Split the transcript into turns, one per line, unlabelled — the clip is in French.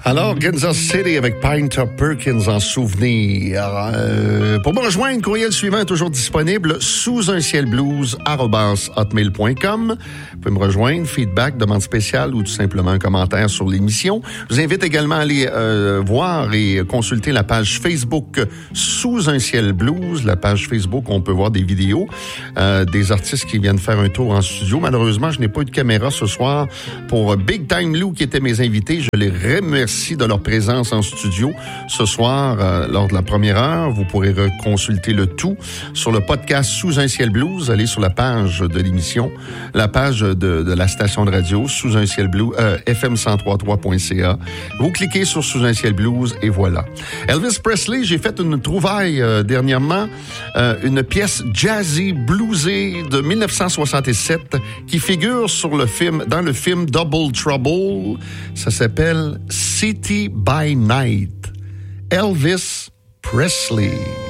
Alors, Kansas City avec Pine Top Perkins en souvenir. Pour me rejoindre, courriel suivant est toujours disponible, sousuncielblues@hotmail.com. Vous pouvez me rejoindre, feedback, demande spéciale ou tout simplement un commentaire sur l'émission. Je vous invite également à aller voir et consulter la page Facebook Sous un ciel blues. La page Facebook, on peut voir des vidéos des artistes qui viennent faire un tour en studio. Malheureusement, je n'ai pas eu de caméra ce soir pour Big Time Lou qui étaient mes invités. Je les remercie de leur présence en studio ce soir lors de la première heure. Vous pourrez reconsulter le tout sur le podcast Sous un ciel blues. Allez sur la page de l'émission, la page de la station de radio Sous un ciel blues, fm1033.ca. Vous cliquez sur Sous un ciel blues et voilà. Elvis Presley, j'ai fait une trouvaille dernièrement, une pièce jazzy bluesée de 1967 qui figure dans le film Double Trouble. Ça s'appelle City by Night. Elvis Presley.